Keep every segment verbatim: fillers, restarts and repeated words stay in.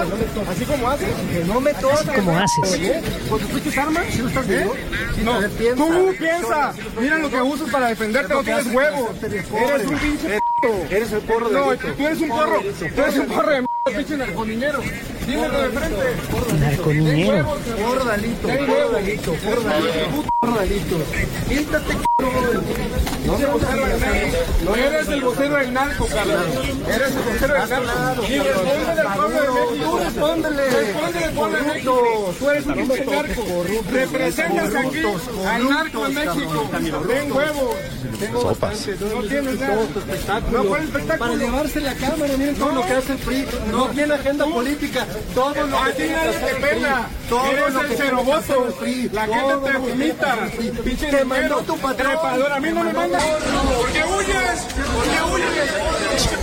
no me toques. Así como haces. Que no me toques. Así como haces. Oye, ¿con tus pinches armas? ¿Sí lo estás viendo? No, Sí, piensa. tú piensa. Mira lo que usas para defenderte, no tienes huevos. Eres un pinche p***. Eres el porro de No, delito. tú eres un porro. Tú eres un porro de m***, pinche narconiñero. Dímelo de frente. Narconiñero. Porro delito. Porro delito. Porro delito. Porro delito. Quítate, No se vocero del narco. No eres el vocero del narco, Carlos. Eres el vocero del narco. Y responde del pueblo de México. Tú respóndele. Responde del pueblo de México. Tú eres un pinche narco. Representas aquí al narco en México. Ten huevos. Sopas. No tienes nada. No fue el espectáculo. Para llevarse la cámara, miren todo lo que hace el P R I. No tiene agenda política. Todo lo A que ti tiene que nadie hacer te el P R I. pela. Todo Eres lo el que cero tiene que hacer votos. el P R I. La gente Todo te lo que tiene que vomita. hacer el P R I. Pinche Te mandó dinero. tu patrón. Trepador. A mí no me manda. ¿Por qué huyes? ¿Por qué huyes?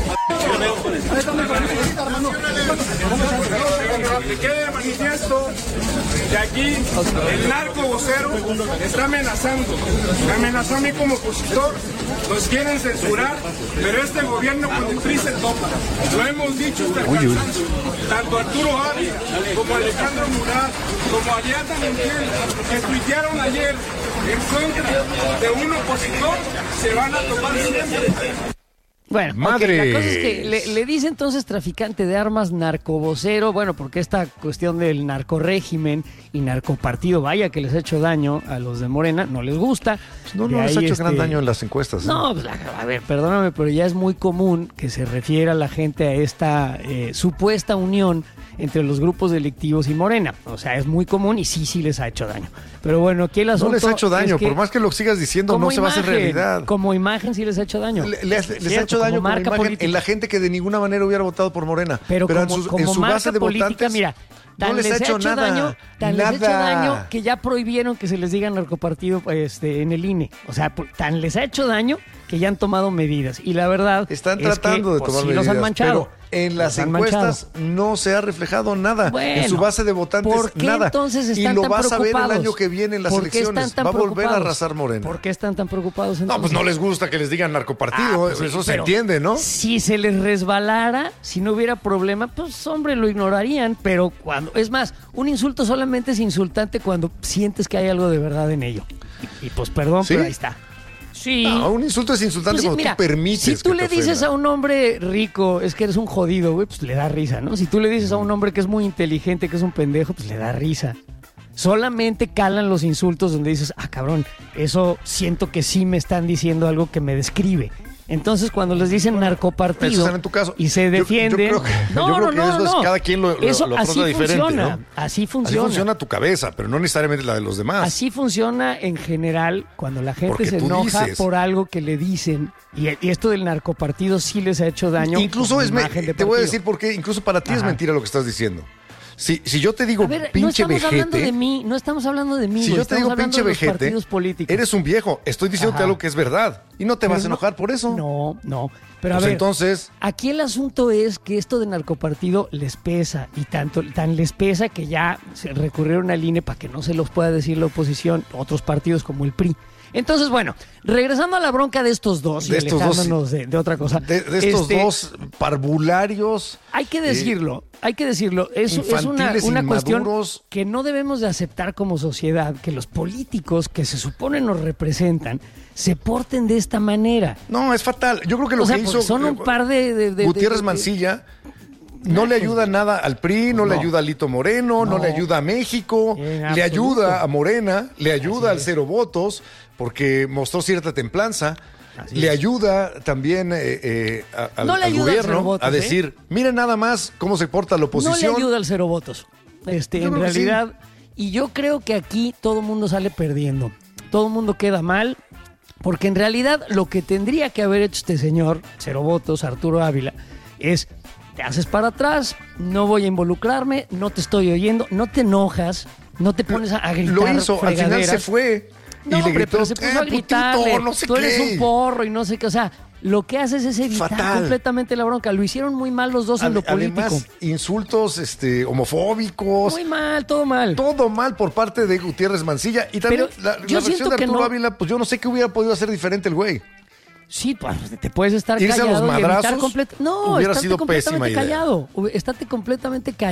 Que quede de manifiesto que aquí el narco vocero está amenazando. Me amenazó a mí como opositor, nos quieren censurar, pero este gobierno con el P R I se topa. Lo hemos dicho hasta el cansancio. Tanto Arturo Ávila como Alejandro Murat, como Ariadna Montiel, que tuitearon ayer en contra de un opositor, se van a topar siempre. Bueno, Madre. okay, la cosa es que le, le dice entonces traficante de armas, narcovocero, bueno, porque esta cuestión del narcorégimen y narcopartido, vaya que les ha hecho daño a los de Morena, no les gusta. No, De no les ha ahí, hecho este, gran daño en las encuestas. ¿eh? No, pues, la- a ver, perdóname, pero ya es muy común que se refiera la gente a esta eh, supuesta unión entre los grupos delictivos y Morena. O sea, es muy común y sí, sí les ha hecho daño. Pero bueno, aquí el asunto No les ha hecho daño, es que por más que lo sigas diciendo, como no se va a hacer imagen, realidad. Como imagen sí les ha hecho daño. Le- les, les ha Cierto, hecho daño como como marca imagen política. en la gente que de ninguna manera hubiera votado por Morena. Pero, en como, su, como en su marca base de política, votantes, mira, tan no les ha hecho nada. daño, tan nada. les ha hecho daño que ya prohibieron que se les diga narcopartido este, en el I N E. O sea, por- tan les ha hecho daño que ya han tomado medidas. Y la verdad Están es tratando que, de pues, tomar sí medidas. los han manchado. Pero en las Los han encuestas no se ha reflejado nada. Bueno, en su base de votantes, ¿por qué nada. entonces y están lo tan vas a ver el preocupados? año que viene en las ¿Por qué elecciones. están tan Va a volver a preocupados? arrasar Morena. ¿Por qué están tan preocupados entonces? No, pues no les gusta que les digan narcopartido. Ah, pues sí, eso se pero entiende, ¿no? Si se les resbalara, si no hubiera problema, pues hombre, lo ignorarían. Pero cuando, es más, un insulto solamente es insultante cuando sientes que hay algo de verdad en ello. Y, y, pues perdón, ¿Sí? pero ahí está. Sí. No, un insulto es insultante Pues sí, cuando mira, tú permites si tú que le te dices ofenda. a un hombre rico, es que eres un jodido, güey, pues le da risa, ¿no? Si tú le dices a un hombre que es muy inteligente, que es un pendejo, pues le da risa. Solamente calan los insultos donde dices, ah, cabrón, eso siento que sí me están diciendo algo que me describe. Entonces, cuando les dicen narcopartido Eso está en tu caso. y se Yo- yo defienden... creo que- no, yo creo no, que no, eso es no. cada quien lo- lo- Eso lo así afronta diferente, funciona, ¿no? así Así funciona. funciona tu cabeza, pero no necesariamente la de los demás. Así funciona en general cuando la gente Porque se tú enoja dices. por algo que le dicen y, y esto del narcopartido sí les ha hecho daño. Incluso como es me- imagen de te voy a partido. decir por qué, incluso para ti es Ajá. mentira lo que estás diciendo. Si, si yo te digo A ver, no pinche estamos hablando vejete, de mí, no estamos hablando de mí, si güey, yo te estamos digo hablando pinche de los vejete, partidos políticos. eres un viejo. Estoy diciéndote Ajá. algo que es verdad y no te vas a Pero no- enojar por eso. No, no. Pero a Pues ver, entonces, aquí el asunto es que esto de narcopartido les pesa y tanto tan les pesa que ya se recurrieron al I N E para que no se los pueda decir la oposición, otros partidos como el P R I. Entonces, bueno, regresando a la bronca de estos dos De y estos dos, alejándonos de, de otra cosa. de, de estos este, dos parvularios, Hay que decirlo, hay que decirlo. Es, es una, infantiles, una cuestión inmaduros. que no debemos de aceptar como sociedad, que los políticos que se supone nos representan se porten de esta manera. no, es fatal. Yo creo que lo O sea, que porque hizo son un eh, par de... de- de- Gutiérrez de- de- Mancilla no le ayuda nada al P R I, no, le no. ayuda a Lito Moreno, no, No. le ayuda a México, En le absoluto. ayuda a Morena, le ayuda Así al es. cero votos porque mostró cierta templanza. Así le es. ayuda también eh, eh, a- al, No le al ayuda al cero gobierno votos, a decir, miren nada más cómo se porta la No oposición. le ayuda al cero votos. Este, Yo en creo que sí. realidad, y yo creo que aquí todo el mundo sale perdiendo. Todo el mundo queda mal, porque en realidad lo que tendría que haber hecho este señor, cero votos, Arturo Ávila, es te haces para atrás, no voy a involucrarme, no te estoy oyendo, no te enojas, no te pones a, a gritar Lo hizo, al final fregaderas. se fue No, y le hombre, gritó, pero se puso "Eh, a gritarle, putito, no sé tú eres qué". un porro y no sé qué, o sea, lo que haces es evitar Fatal. completamente la bronca. Lo hicieron muy mal los dos en lo Ade- político. Además, insultos este, homofóbicos. Muy mal, todo mal. Todo mal por parte de Gutiérrez Mancilla. Y también Pero la, la yo reacción siento de que Arturo no. Ávila, pues yo no sé qué hubiera podido hacer diferente el güey. Sí, pues te puedes estar Irse a los callado y evitar madrazos complet- No, hubiera estate sido completamente pésima idea. callado. Estate completamente callado.